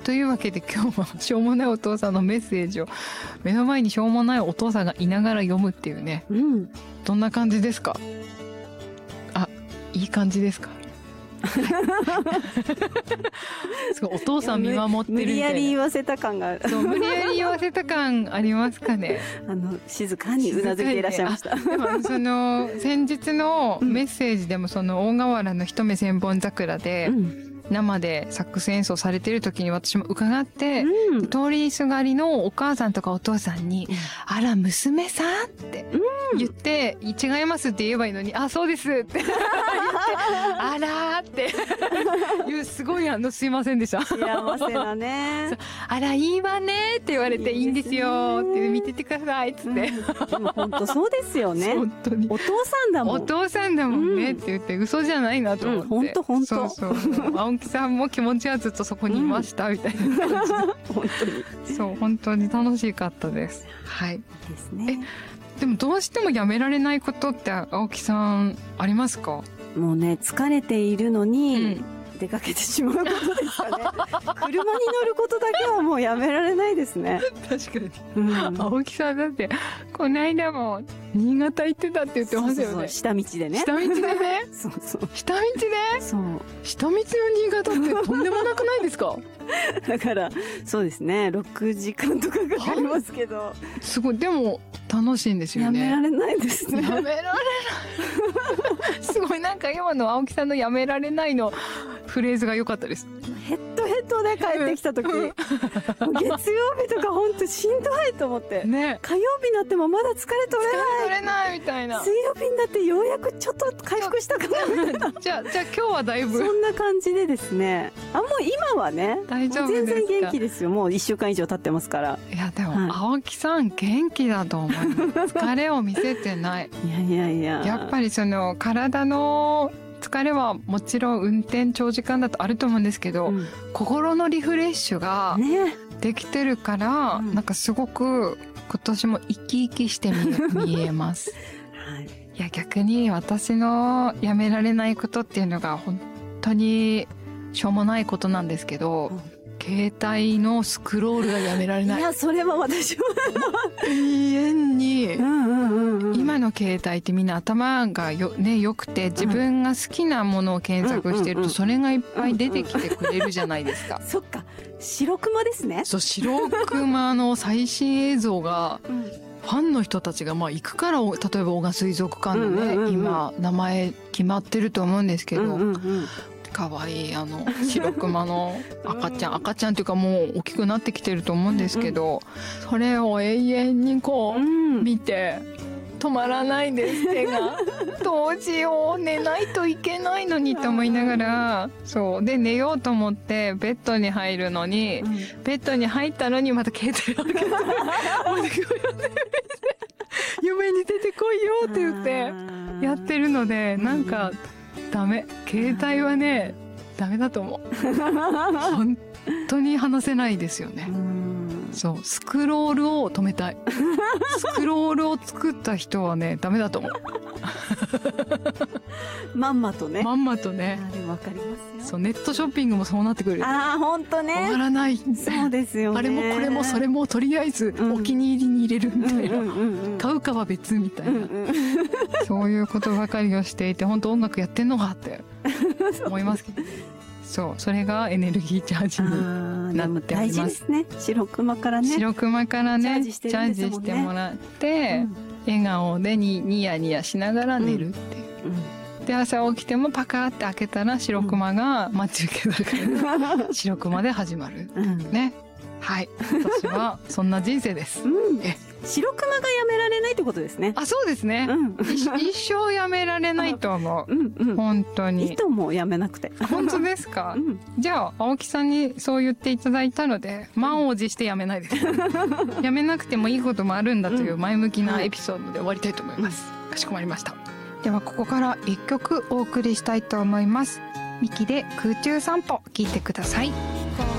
というわけで今日はしょうもないお父さんのメッセージを目の前にしょうもないお父さんがいながら読むっていうね、どんな感じですか？あ、いい感じですか？すごいお父さん見守ってるみたいな。 無理やり言わせた感がある。 そう、無理やり言わせた感ありますかね。 静かにうなずいていらっしゃいました。 でも先日のメッセージでも大河原の一目千本桜で、生でサックス演奏されてる時に私も伺って、通りすがりのお母さんとかお父さんに、あら、娘さんって言って、違いますって言えばいいのに、あ、そうですって言って、あらーってすごいすいませんでした。 幸せだね。 あら、いいわねって言われて、いいんですよって見ててくださいっつって。 でも本当そうですよね。 本当に。 お父さんだもん。 お父さんだもんねって言って、嘘じゃないなと思って。 本当。 そう。青木さんも気持ちはずっとそこにいました、みたいな感じ。 本当に。 そう、本当に楽しかったです。はい。 ですね。 でもどうしてもやめられないことって青木さんありますか？ もうね、疲れているのに、出かけてしまうことですかね。車に乗ることだけはもうやめられないですね。 確かに。青木さんだって、この間も新潟行ってたって言ってますよね。 そう下道でね。 下道でね。 そう。 下道で？ そう。 下道の新潟ってとんでもなくないですか？ だから、そうですね。6時間とかかかりますけど。 すごい。でも、楽しいんですよね。 やめられないですね。 やめられない。すごい、なんか今の青木さんのやめられないのフレーズが良かったです。 ヘッドで帰ってきた時、月曜日とか本当しんどいと思って。ね。火曜日になってもまだ疲れ取れないみたいな。水曜日になってようやくちょっと回復したかなみたいな。 じゃあ今日はだいぶ。 そんな感じでですね。もう今はね。 大丈夫ですか？ 全然元気ですよ。もう1週間以上経ってますから。 いや、でも、青木さん元気だと思います。疲れを見せてない。 いや。 やっぱり体の疲れはもちろん運転長時間だとあると思うんですけど、心のリフレッシュができてるから、なんかすごく今年も生き生きして見えます。はい。いや、逆に私のやめられないことっていうのが本当にしょうもないことなんですけど、携帯のスクロールがやめられない。 いや、それは私も永遠に、今の携帯ってみんな頭が良くて、自分が好きなものを検索してると、それがいっぱい出てきてくれるじゃないですか。 そっか。白熊ですね。 そう、白熊の最新映像が、ファンの人たちが行くから、例えば小賀水族館のね、今、名前決まってると思うんですけど、かわいい白熊の赤ちゃんっていうかもう大きくなってきてると思うんですけど、それを永遠に見て止まらないです、手が。どうしよう、寝ないといけないのにと思いながら、そうで寝ようと思ってベッドに入るのに、ベッドに入ったのにまた携帯を開けて夢に出てこいよって言ってやってるので、なんかダメ。携帯はね、ダメだと思う。本当に話せないですよね。そう、スクロールを止めたい。スクロールを作った人はね、ダメだと思う。 まんまとね。 でもわかりますよ。 そう、ネットショッピングもそうなってくる。 本当ね。 終わらない。 そうですよね。 あれもこれもそれもとりあえずお気に入りに入れるみたいな。買うかは別みたいな。そういうことばかりをしていて、本当音楽やってんのかって思いますけど。そう、それがエネルギーチャージになっております。 大事ですね。白熊からね。 チャージしてもらって、笑顔でニヤニヤしながら寝るっていう。で、朝起きてもパカーって開けたら白熊が待ち受けだから、白熊で始まる。ね。はい。私はそんな人生です。 白熊がやめられないってことですね。 そうですね。一生やめられないと思う。本当に。 糸もやめなくて。 本当ですか？じゃあ、青木さんにそう言っていただいたので、満を持してやめないです。やめなくてもいいこともあるんだという前向きなエピソードで終わりたいと思います。かしこまりました。では、ここから一曲お送りしたいと思います。ミキで空中散歩、聞いてください。